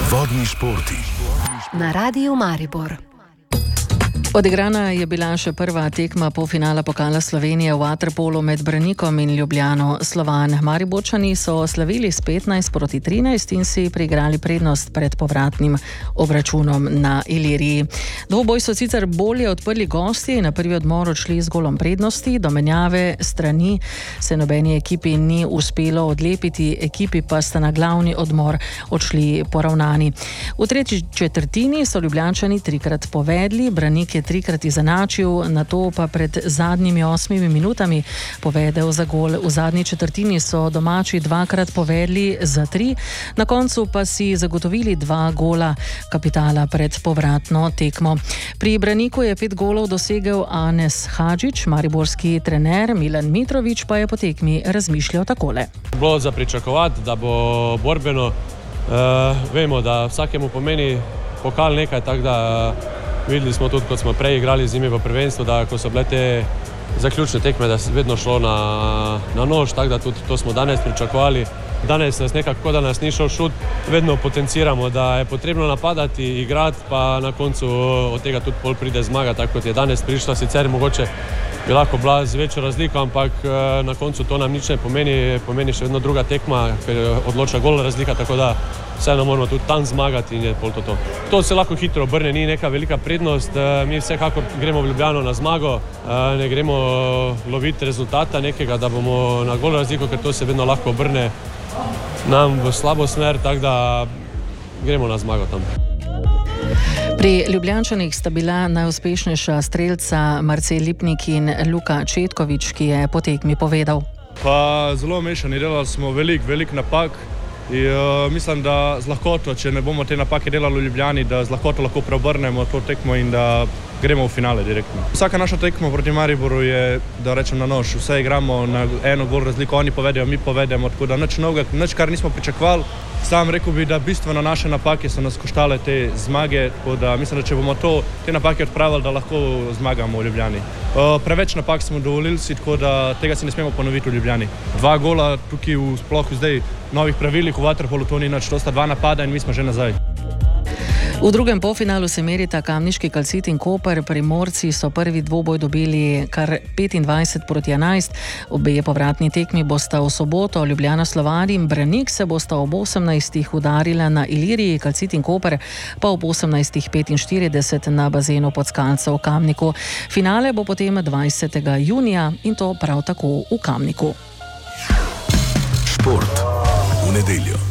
Vodni športi na Radiu Maribor. Odigrana je bila še prva tekma polfinala Pokala Slovenije v vaterpolu med Branikom in Ljubljano. Slovan Mariborčani so slavili s 15-13 in si priigrali prednost pred povratnim obračunom na Iliriji. Dvoboj so sicer bolje odprli gostje in na prvi odmor odšli z golom prednosti. Do menjave strani se nobeni ekipi ni uspelo odlepiti, ekipi pa sta na glavni odmor odšli poravnani. V tretji četrtini so Ljubljančani trikrat povedli, Branik je trikrat izenačil, nato pa pred zadnjimi 8 minutami povedel za gol. V zadnji četrtini so domači dvakrat povedli za 3, na koncu pa si zagotovili 2 gola kapitala pred povratno tekmo. Pri Braniku je 5 golov dosegel Anes Hadžić, mariborski trener Milan Mitrović pa je po tekmi razmišljal takole. Bilo za pričakovati, da bo borbeno. Vemo, da vsakemu pomeni pokal nekaj, tako da videli smo tudi, kot smo prej igrali z njimi v prvenstvu, da ko so bile te zaključne tekme, da se vedno šlo na nož, tako da tudi to smo danes pričakovali. Danes nas nekako, da nas ni šel šut, vedno potenciramo, da je potrebno napadati, igrati, pa na koncu od tega tudi pol pride zmaga, tako kot je danes prišla. Sicer mogoče bi lahko bila z večjo razliko, ampak na koncu to nam nič ne pomeni še vedno druga tekma, ker odloča gol razlika, tako da vseeno moramo tudi tam zmagati in je pol to. To se lahko hitro obrne, ni neka velika prednost, mi vsekakor gremo v Ljubljano na zmago, ne gremo loviti rezultata nekega, da bomo na gol razliko, ker to se vedno lahko obrne nam v slabo smer, tako da gremo na zmago tam. Pri Ljubljančanih sta bila najuspešnejša strelca Marcel Lipnik in Luka Četkovič, ki je po tekmi povedal. Pa zelo mešani, delali smo veliko napak in mislim, da z lahkoto, če ne bomo te napake delali v Ljubljani, da z lahkoto lahko preobrnemo to tekmo in da gremo v finale direktno. Vsaka naša tekma proti Mariboru je, da rečem, na nož. Vse igramo na eno gol razliko, oni povedejo, mi povedemo, tako da nič, kar nismo pričakovali. Sam rekel bi, da bistveno naše napake so nas koštale te zmage, tako da mislim, da če bomo te napake odpravili, da lahko zmagamo v Ljubljani. Preveč napak smo dovolili si, tako da tega si ne smemo ponoviti v Ljubljani. 2 gola tukaj sploh zdaj novih pravilih v vaterpolu, to ni nič, to sta 2 napada in mi smo že nazaj. V drugem polfinalu se merita kamniški Calcit in Koper. Primorci so prvi dvoboj dobili kar 25-11. Obe povratni tekmi bosta v soboto. Ljubljana Slovan in Branik se bosta ob 18. udarila na Iliriji, Calcit in Koper pa ob 18.45 na bazenu Podskalcev v Kamniku. Finale bo potem 20. junija in to prav tako v Kamniku. Šport v nedeljo.